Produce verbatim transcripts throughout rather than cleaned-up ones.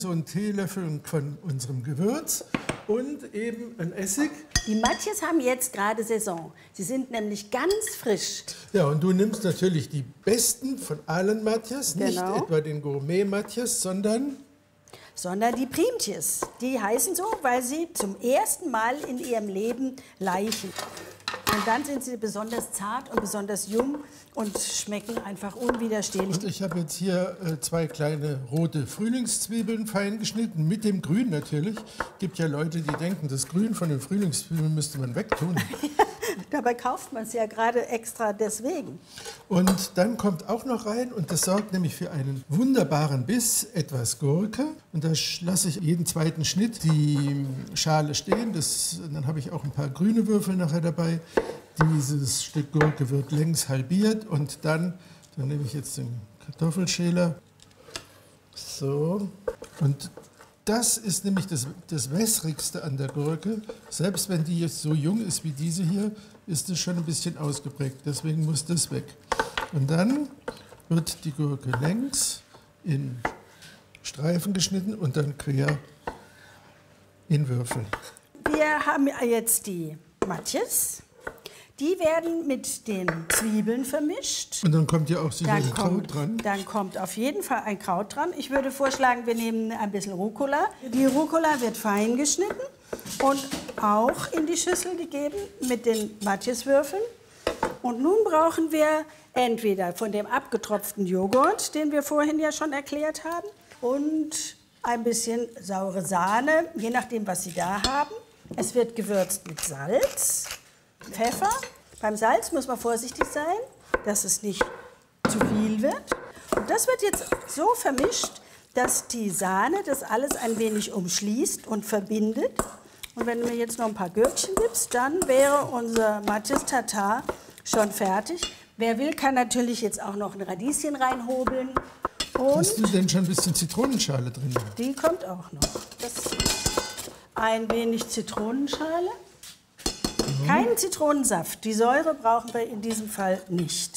So ein Teelöffel von unserem Gewürz und eben ein Essig. Die Matjes haben jetzt gerade Saison. Sie sind nämlich ganz frisch. Ja, und du nimmst natürlich die besten von allen Matjes, Genau. nicht etwa den Gourmet-Matjes, sondern... Sondern die Priemtjes. Die heißen so, weil sie zum ersten Mal in ihrem Leben laichen. Und dann sind sie besonders zart und besonders jung und schmecken einfach unwiderstehlich. Und ich habe jetzt hier äh, zwei kleine rote Frühlingszwiebeln fein geschnitten, mit dem Grün natürlich. Es gibt ja Leute, die denken, das Grün von den Frühlingszwiebeln müsste man wegtun. Dabei kauft man es ja gerade extra deswegen. Und dann kommt auch noch rein, und das sorgt nämlich für einen wunderbaren Biss, etwas Gurke. Und da lasse ich jeden zweiten Schnitt die Schale stehen. Das, dann habe ich auch ein paar grüne Würfel nachher dabei. Dieses Stück Gurke wird längs halbiert und dann, dann nehme ich jetzt den Kartoffelschäler. So. Und das ist nämlich das, das Wässrigste an der Gurke. Selbst wenn die jetzt so jung ist wie diese hier, ist es schon ein bisschen ausgeprägt. Deswegen muss das weg. Und dann wird die Gurke längs in Streifen geschnitten und dann quer in Würfel. Wir haben jetzt die Matjes. Die werden mit den Zwiebeln vermischt. Und dann kommt ja auch sicher ein kommt, Kraut dran. Dann kommt auf jeden Fall ein Kraut dran. Ich würde vorschlagen, wir nehmen ein bisschen Rucola. Die Rucola wird fein geschnitten und auch in die Schüssel gegeben mit den Matjeswürfeln. Und nun brauchen wir entweder von dem abgetropften Joghurt, den wir vorhin ja schon erklärt haben, und ein bisschen saure Sahne, je nachdem, was Sie da haben. Es wird gewürzt mit Salz, Pfeffer. Beim Salz muss man vorsichtig sein, dass es nicht zu viel wird. Und das wird jetzt so vermischt, dass die Sahne das alles ein wenig umschließt und verbindet. Und wenn du mir jetzt noch ein paar Gürkchen gibst, dann wäre unser Matjes Tatar schon fertig. Wer will, kann natürlich jetzt auch noch ein Radieschen reinhobeln. Und hast du denn schon ein bisschen Zitronenschale drin? Die kommt auch noch. Das ein wenig Zitronenschale. Keinen Zitronensaft. Die Säure brauchen wir in diesem Fall nicht.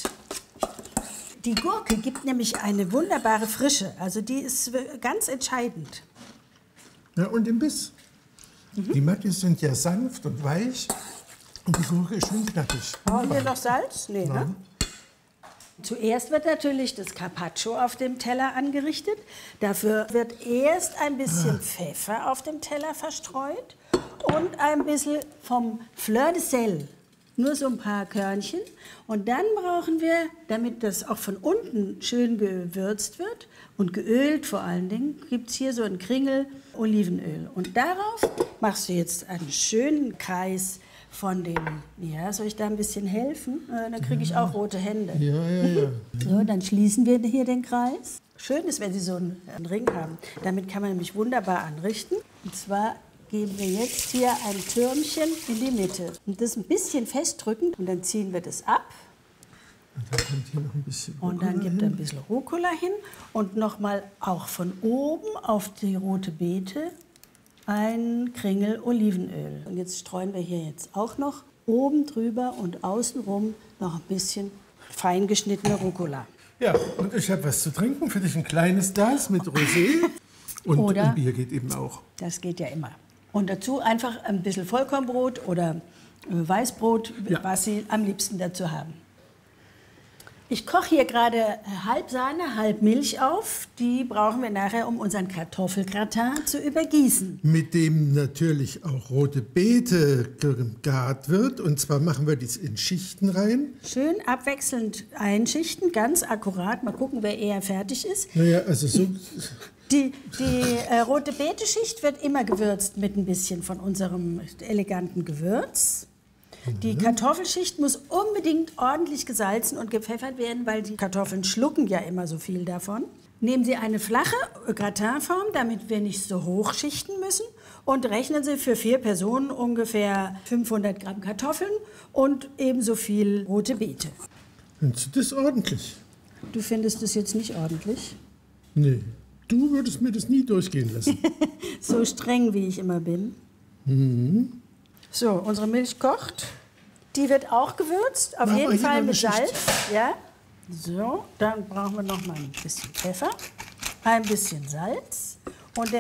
Die Gurke gibt nämlich eine wunderbare Frische. Also die ist ganz entscheidend. Ja, und im Biss. Mhm. Die Matjes sind ja sanft und weich und die Gurke ist schön knackig. Brauchen wir noch Salz? Nee, Nein. ne? Zuerst wird natürlich das Carpaccio auf dem Teller angerichtet. Dafür wird erst ein bisschen Pfeffer auf dem Teller verstreut und ein bisschen vom Fleur de Sel. Nur so ein paar Körnchen. Und dann brauchen wir, damit das auch von unten schön gewürzt wird und geölt vor allen Dingen, gibt es hier so einen Kringel Olivenöl. Und darauf machst du jetzt einen schönen Kreis von dem, ja, soll ich da ein bisschen helfen? Äh, dann kriege ich auch rote Hände. Ja, ja, ja. So, dann schließen wir hier den Kreis. Schön ist, wenn Sie so einen, einen Ring haben. Damit kann man nämlich wunderbar anrichten. Und zwar geben wir jetzt hier ein Türmchen in die Mitte. Und das ein bisschen festdrücken und dann ziehen wir das ab. Und dann kommt hier noch ein bisschen Rucola Und dann gibt er hin. ein bisschen Rucola hin. Und nochmal auch von oben auf die rote Beete ein Kringel Olivenöl. Und jetzt streuen wir hier jetzt auch noch oben drüber und außenrum noch ein bisschen fein geschnittene Rucola. Ja, und ich habe was zu trinken. Für dich ein kleines Glas mit Rosé. Und, Oder- und Bier geht eben auch. Das geht ja immer. Und dazu einfach ein bisschen Vollkornbrot oder äh, Weißbrot, Ja. was Sie am liebsten dazu haben. Ich koche hier gerade halb Sahne, halb Milch auf. Die brauchen wir nachher, um unseren Kartoffelgratin zu übergießen. Mit dem natürlich auch rote Beete gegart wird. Und zwar machen wir dies in Schichten rein. Schön abwechselnd einschichten, ganz akkurat. Mal gucken, wer eher fertig ist. Naja, also so... Die, die äh, rote Beete-Schicht wird immer gewürzt mit ein bisschen von unserem eleganten Gewürz. Die Kartoffelschicht muss unbedingt ordentlich gesalzen und gepfeffert werden, weil die Kartoffeln schlucken ja immer so viel davon. Nehmen Sie eine flache Gratinform, damit wir nicht so hoch schichten müssen. Und rechnen Sie für vier Personen ungefähr fünfhundert Gramm Kartoffeln und ebenso viel rote Beete. Findest du das ordentlich? Du findest es jetzt nicht ordentlich? Nee. Du würdest mir das nie durchgehen lassen. So streng, wie ich immer bin. Mhm. So, unsere Milch kocht. Die wird auch gewürzt, auf Machen wir jeden hier Fall noch mit eine Schicht. Salz. Ja. So, dann brauchen wir noch mal ein bisschen Pfeffer, ein bisschen Salz.